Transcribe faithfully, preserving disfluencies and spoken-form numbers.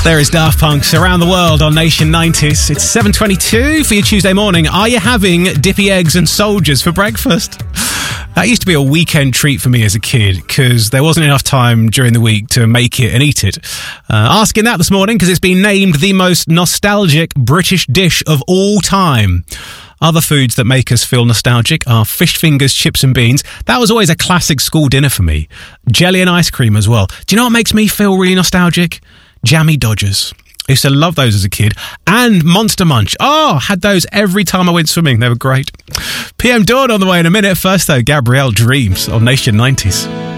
There is Daft Punk's Around the World on Nation nineties. It's seven twenty-two for your Tuesday morning. Are you having dippy eggs and soldiers for breakfast? That used to be a weekend treat for me as a kid because there wasn't enough time during the week to make it and eat it. Uh, asking that this morning because it's been named the most nostalgic British dish of all time. Other foods that make us feel nostalgic are fish fingers, chips and beans. That was always a classic school dinner for me. Jelly and ice cream as well. Do you know what makes me feel really nostalgic? Jammy Dodgers. I used to love those as a kid. And Monster Munch. Oh, had those every time I went swimming. They were great. P M Dawn on the way in a minute. First though, Gabrielle Dreams on Nation nineties.